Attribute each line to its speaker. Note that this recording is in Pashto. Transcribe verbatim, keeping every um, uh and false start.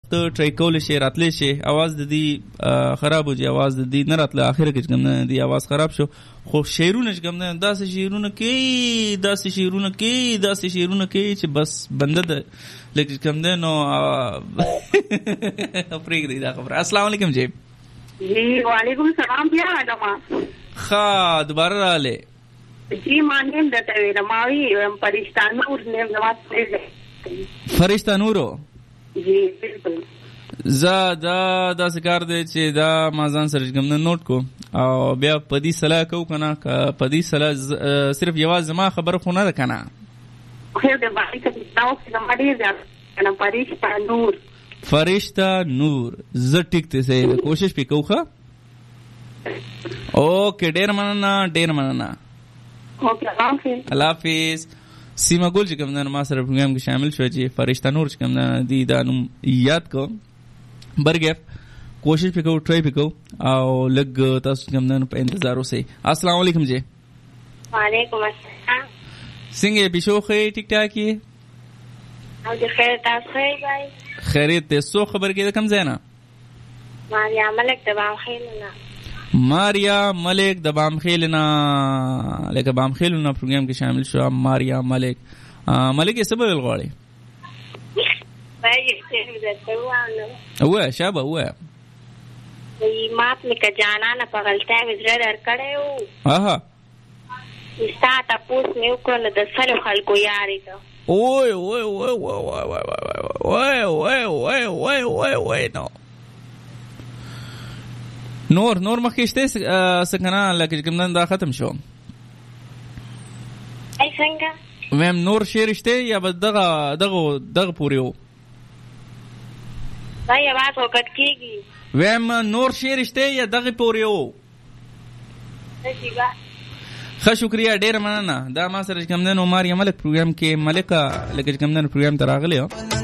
Speaker 1: ته ټرای کولی شي راتلی شي. اواز د دې خراب و چې اواز د دې نه راتله اخره کې چې کوم نه دې اواز خراب شو. خو شعرونه چې کوم نه داسې شعرونه کوي داسې شعرونه کوي داسې شعرونه کوي چې بس بنده د لکه کوم نه نو پرېږدئ دا خبره. السلام علیکم جی.
Speaker 2: جی وعلیکم السلام. بیا راغلم
Speaker 1: ښه دوباره راغلی.
Speaker 2: جی ما نیم درته ویلم ما وي فرشته نور نیم زما
Speaker 1: فرشته نورو.
Speaker 2: جی بالکل.
Speaker 1: زه دا داسې کار دی چې دا ما ځان سره چې کوم نه نوټ کو او بیا په دې صلاح کوو که نه که په دې صلاح صرف یوازې زما خبره خو نه ده که نه.
Speaker 2: خیر د باندې دا اوس زما ډېر زیات کنه فرشته نور
Speaker 1: فرشته نور. زه ټیک دی صحیح ده کوشش پې کوو ښه. اوکې ډېر مننه ډېر مننه.
Speaker 2: اوکې الله حافظ.
Speaker 1: الله حافظ. سیمه ګل چې کوم نه ما سره پروګرام کې شامل شو چې فرشته نور چې کوم نه دی دا نوم یاد کو برګر کوشش پې کوو ټرای پې کوو او لږ تاسو کوم نه په انتظار اوسئ. السلام علیکم جی.
Speaker 2: وعلیکم السلام.
Speaker 1: څنګه یې پیشو ښه ټیک ټاک یې؟
Speaker 2: او د خیر تاسو ښه یې بای؟
Speaker 1: خیریت دی. څوک خبر کېده کوم ځای نه؟
Speaker 2: ماریا ملک د بامخیل نه.
Speaker 1: ماریا ملک د بامخیل نه لکه بامخیل نه پروګرام کې شامل شو. ماریا ملک ملک یې څه به ویل غواړې؟ ووایه شابه ووایه.
Speaker 2: ما پلکه جانانه په غلطۍ مې زړه درکړی و.
Speaker 1: اها
Speaker 2: ستا تپوس مې وکړو نو د سلو خلکو یارې ته.
Speaker 1: اوی اوی اوی اوی اوی اوی اوی اوی اوی اوی نو نور نور مخکې شته څه که نه لکه چې کوم نن دا ختم شو.
Speaker 2: ای څنګه
Speaker 1: ویم نور شعر شته یا به دغه دغه دغه پورې و؟
Speaker 2: دا یواز وکټ کېږي.
Speaker 1: ویم نور شعر شته یا دغه پورې و؟ ښه شکریه ډېره مننه. دا ما سره چې کوم دی نو ماریا ملک پروګرام کې ملکه لکه چې کوم دی نو پروګرام ته راغلی